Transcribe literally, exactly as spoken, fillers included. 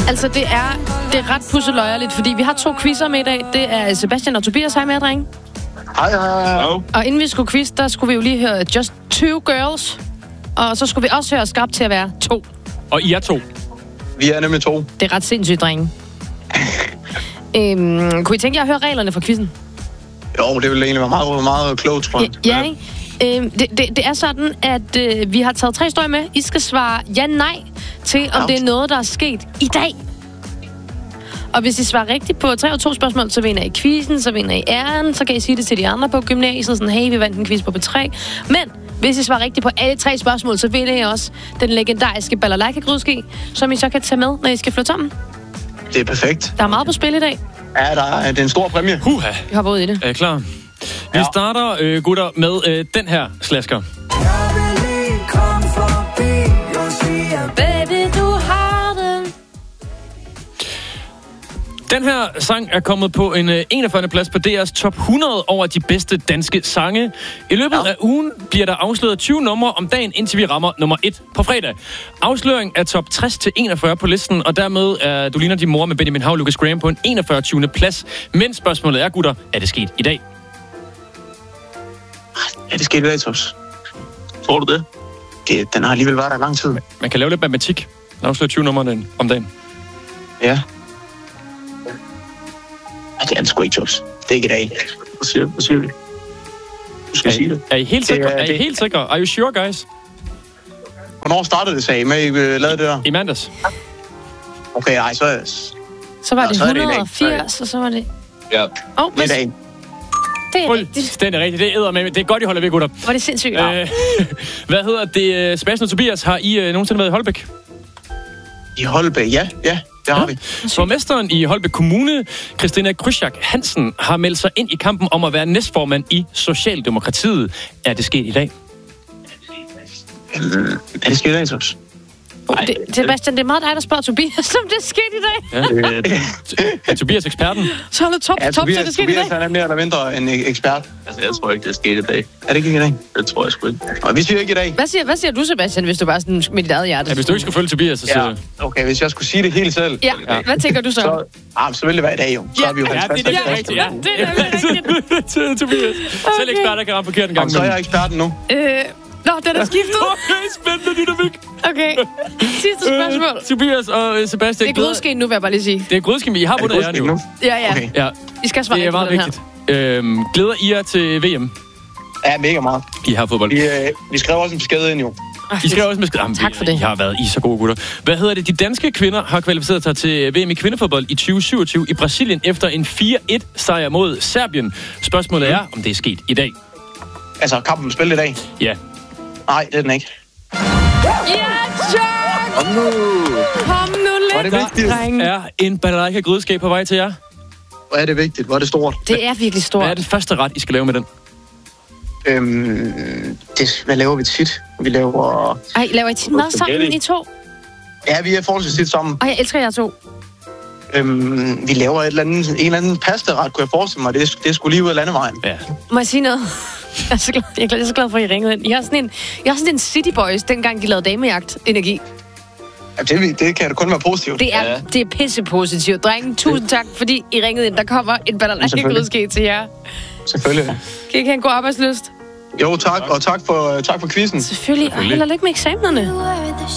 Altså, det er, det er ret pusseløjerligt, fordi vi har to quizzer med i dag. Det er Sebastian og Tobias. Hej med jer, drenge. Hej, hej, hej. Og inden vi skulle quiz, der skulle vi jo lige høre Just Two Girls. Og så skulle vi også høre Skarpt til at være to. Og I er to. Vi er nemlig to. Det er ret sindssygt, drenge. øhm, kunne I tænke jer at høre reglerne for quizzen? Jo, det ville egentlig være meget, meget klogt, tror jeg. Ja, ja, ikke? Øhm, det, det, det er sådan, at øh, vi har taget tre historier med. I skal svare ja-nej til, om Ja. det er noget, der er sket i dag. Og hvis I svarer rigtigt på tre og to spørgsmål, så vinder I quizzen, så vinder I æren, så kan I sige det til de andre på gymnasiet, sådan, hey, vi vandt en quiz på P tre. Men hvis I svarer rigtigt på alle tre spørgsmål, så vinder I også den legendariske balalaika-grydske, som I så kan tage med, når I skal flytte sammen. Det er perfekt. Der er meget på spil i dag. Ja, der er, det er en stor præmie. Huha. Vi hopper ud i det. Er I klar? Vi Ja. starter, øh, gutter, med øh, den her slasker. Baby, du har den. Den her sang er kommet på en øh, enogfyrrende plads på D R's top hundrede over de bedste danske sange. I løbet Ja. af ugen bliver der afsløret tyve numre om dagen, indtil vi rammer nummer et på fredag. Afsløring er top tres til enogfyrre på listen, og dermed er Du ligner din mor med Benjamin Hav og Lucas Graham på en enogfyrre tyvende plads. Men spørgsmålet er, gutter, er det sket i dag? Ja, det skete i dag, Tops. Tror du det? Det, den har alligevel været der i lang tid. Man kan lave lidt matematik. Afsløre tyve numre om dagen. Ja. Ja, det er det sgu ikke, Tops. Det er ikke i dag. Hvad siger, hvad siger vi? Du skal Er sige I, det. er I helt Det er- sikre? Er I det- helt sikre? Are you sure, guys? Hvornår startede det, sagde I, med at I øh, lavede det der? I mandags. Okay, ej, så er Så var Nå, det så er det i dag. et hundrede og firs, og så var det... Ja. Åh, oh, det i dag. det er rigtigt. Fuldstændig rigtigt. Det er med. Det er godt, I holder ved, gutter. Var det sindssygt? Øh, hvad hedder det? Sebastian og Tobias, har I øh, nogensinde været i Holbæk? I Holbæk, ja, ja, det har vi. Borgmesteren i Holbæk Kommune, Christina Krysjak Hansen, har meldt sig ind i kampen om at være næstformand i Socialdemokratiet. Er det sket i dag? Øh, Er det sket i dag, Tops? Det, Sebastian, det er meget dig, der spørger Tobias, som det er sket i dag. Ja. Er Tobias eksperten? Så er det top, Ja, top, så er Tobias, det sket i Tobias dag. han er mere eller mindre en e- ekspert. Altså, jeg tror ikke, det er sket i dag. Er det ikke i dag? Det tror jeg sgu ikke. Og vi siger ikke i dag. Hvad siger, hvad siger du, Sebastian, hvis du bare sådan med dit eget hjerte? Ja, hvis du ikke skulle følge Tobias, så siger Ja. Okay, hvis jeg skulle sige det helt selv, Ja, hvad tænker du så? så, ah, så ville det være i dag jo. Så er vi jo Ja, det er halvtreds det, Ja, rigtigt. Ja. det er nemlig rigtigt. Til Tobias. Selv eksperter kan ramme forkert en gang. Jamen, så er imellem. jeg eksperten nu. Øh, nå, den er skiftet. Okay, spændende dynamik. Okay, sidste spørgsmål. Øh, Tobias og øh, Sebastian. Det er grydskeen nu, vil jeg bare lige sige. Det er grydskeen, I har Er det vundet æren godskidt jo. nu? Ja, ja. Okay. Ja, I skal svare det er rigtigt på meget den her. vigtigt. Øhm, glæder I jer til V M? Ja, mega meget. I har fodbold. Vi, øh, vi skrev også en besked ind jo. I skal også med skid. Jamen, Tak for det. I har været I så gode gutter. Hvad hedder det? De danske kvinder har kvalificeret sig til V M i kvindefodbold i tyve syvogtyve i Brasilien efter en fire et sejr mod Serbien. Spørgsmålet er, om det er sket i dag. Altså, kampen spillet i dag? Ja. Nej, det er den ikke. Ja, John! Kom nu! Kom nu Var lidt, det vigtigt? drenge. Er en balalaika grydskab på vej til jer? Hvor er det vigtigt? Hvor er det stort? Det er virkelig Hvad er stort. det første ret, I skal lave med den? Øhm, det, hvad laver vi tit? Vi laver... Ej, laver I tit mad sammen, I to? Ja, vi er forholdsvis tit sammen. Ej, jeg elsker jer to. Øhm, vi laver et eller andet, en eller anden pastaret, kunne jeg forestille mig. Det er, det er sgu lige ud af landevejen. Ja. Må jeg sige noget? Jeg er så glad, jeg er glad- jeg er så glad for, at I ringede ind. I har sådan en, jeg har sådan en City Boys, dengang de lavede damejagt-energi. Ja, det, det kan da kun være positivt. Det er, Ja. det er pisse positivt. Drenge, tusind tak, fordi I ringede ind. Der kommer en balalaika-grydske til jer. Selvfølgelig. Kan I ikke have en god arbejdsløst? Jo, tak. Og tak for, tak for quizzen. Selvfølgelig. Og held og lykke med eksamenerne.